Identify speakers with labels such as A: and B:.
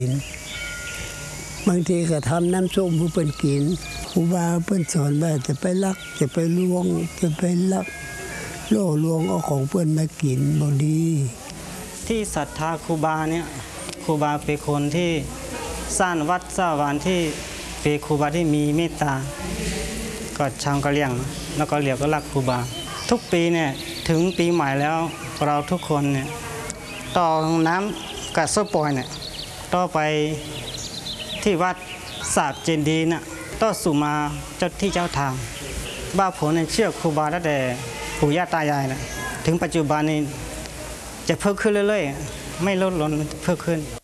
A: บางทีก็ทำน้ำส้มผู้เปิ้นกินครูบาเปิ้นสอนว่าจะไปลักจะไปลวงจะไปลักโล่ลวงเอาของเปิ้นมากินบ่ดี
B: ที่ศรัทธาครูบาเนี่ยครูบาเป็นคนที่สร้างวัดสร้างวานที่เป็นครูบาที่มีเมตตาก็ชาวกะเหรี่ยงแล้วก็เหลียวก็รักครูบาทุกปีเนี่ยถึงปีใหม่แล้วเราทุกคนเนี่ยต่อน้ำกับโซ่ปอยเนี่ยต่อไปที่วัดสาบเจนดีน่ะต่อสู่มาเจ้าที่เจ้าทางบ้าผมเนี่ยเชื่อครูบาตั้งแต่ปู่ย่าตายายนะถึงปัจจุบันนี้จะเพิ่มขึ้นเรื่อยๆไม่ลดลงเพิ่มขึ้น